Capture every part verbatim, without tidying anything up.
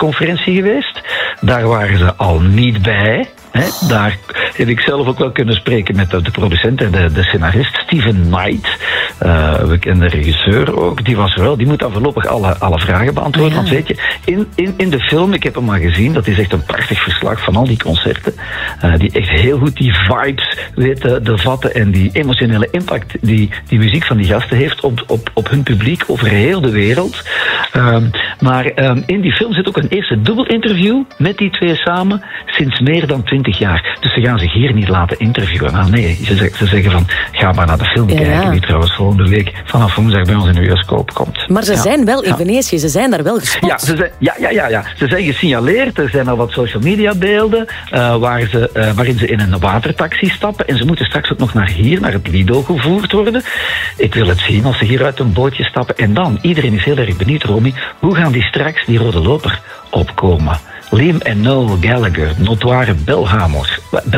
persconferentie geweest. Daar waren ze al niet bij. He, daar heb ik zelf ook wel kunnen spreken met de, de producent en de, de scenarist Steven Knight. Uh, we kennen de regisseur ook. Die was er wel. Die moet dan voorlopig alle, alle vragen beantwoorden. Ja. Want weet je, in, in, in de film, ik heb hem al gezien, dat is echt een prachtig verslag van al die concerten. Uh, die echt heel goed die vibes weten te vatten en die emotionele impact die die muziek van die gasten heeft op, op, op hun publiek over heel de wereld. Um, maar um, in die film zit ook een eerste dubbel interview met die twee samen sinds meer dan twintig jaar. Dus ze gaan zich hier niet laten interviewen. Maar nee, ze, ze zeggen van, ga maar naar de film ja, kijken, ja. die trouwens volgende week vanaf woensdag bij ons in de bioscoop komt. Maar ze ja. zijn wel in Venetië, ze zijn daar wel gespot. Ja, ze zijn, ja, ja, ja, ja, ze zijn gesignaleerd. Er zijn al wat social media beelden uh, waar ze, uh, waarin ze in een watertaxi stappen en ze moeten straks ook nog naar hier, naar het Lido gevoerd worden. Ik wil het zien als ze hier uit een bootje stappen. En dan, iedereen is heel erg benieuwd, Romy, hoe gaan die straks die rode loper opkomen? Liam en Noel Gallagher, notoire Belhamers,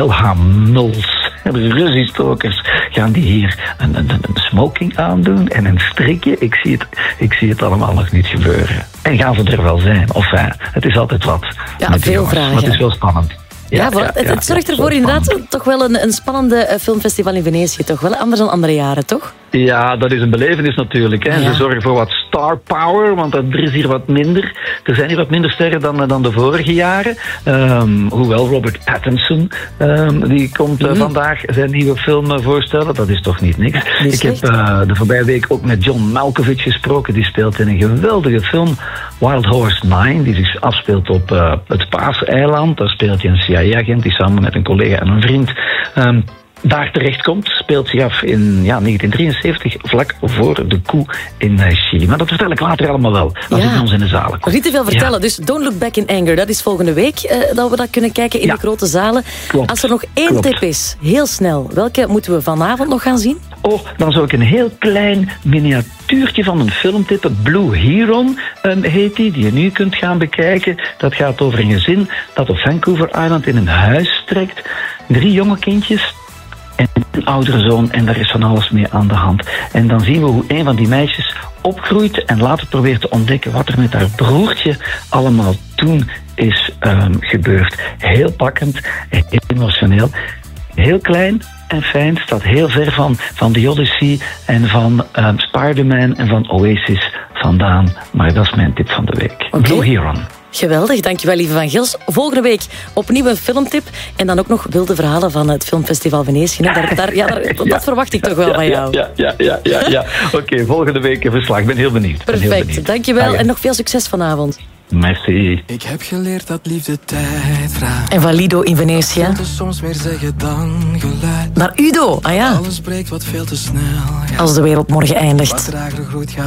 Belhamels, ruziestokers, gaan die hier een, een, een smoking aandoen en een strikje? Ik zie, het, ik zie het allemaal nog niet gebeuren. En gaan ze er wel zijn? Of uh, het is altijd wat. Ja, veel jongens, vragen. Maar het is wel spannend. Ja, ja, ja, het, het zorgt ervoor ja, inderdaad toch wel een, een spannende filmfestival in Venetië. Toch wel anders dan andere jaren, toch? Ja, dat is een belevenis natuurlijk. Hè. Ja. Ze zorgen voor wat star power, want er is hier wat minder. Er zijn hier wat minder sterren dan, dan de vorige jaren. Um, hoewel Robert Pattinson, um, die komt uh, mm. vandaag zijn nieuwe film voorstellen. Dat is toch niet niks. Ja, Ik heb uh, de voorbije week ook met John Malkovich gesproken. Die speelt in een geweldige film, Wild Horse nine, die zich afspeelt op uh, het Paaseiland. Daar speelt hij een C I A-agent die samen met een collega en een vriend Um, daar terechtkomt, speelt zich af in ja, negentien drieënzeventig, vlak voor de coup in Chili. Maar dat vertel ik later allemaal wel, als ja. ik bij ons in de zalen kom. Niet te veel vertellen, ja. dus Don't Look Back in Anger, dat is volgende week uh, dat we dat kunnen kijken in ja. de grote zalen. Klopt. Als er nog één Klopt. tip is, heel snel, welke moeten we vanavond nog gaan zien? Oh, dan zou ik een heel klein miniatuurtje van een film tippen. Blue Heron um, heet die, die je nu kunt gaan bekijken. Dat gaat over een gezin dat op Vancouver Island in een huis trekt. Drie jonge kindjes en een oudere zoon en daar is van alles mee aan de hand. En dan zien we hoe een van die meisjes opgroeit en later probeert te ontdekken wat er met haar broertje allemaal toen is um, gebeurd. Heel pakkend en emotioneel. Heel klein en fijn, staat heel ver van, van The Odyssey en van um, Spider-Man en van Oasis vandaan. Maar dat is mijn tip van de week. Okay. Blue Heron. Geweldig, dankjewel lieve Van Gils. Volgende week opnieuw een filmtip en dan ook nog wilde verhalen van het Filmfestival Venetië. Daar, daar, ja, daar, dat ja, verwacht ik toch wel ja, van jou. Ja, ja, ja, ja, ja. Oké, okay, volgende week een verslag. Ik ben heel benieuwd. Perfect, heel benieuwd. dankjewel ah, ja. en nog veel succes vanavond. Merci. Ik heb geleerd dat liefde tijd vraagt. En van Lido in Venetië. Soms meer zeggen dan geluid. Naar Udo, ah ja. Alles breekt wat veel te snel. Als de wereld morgen eindigt.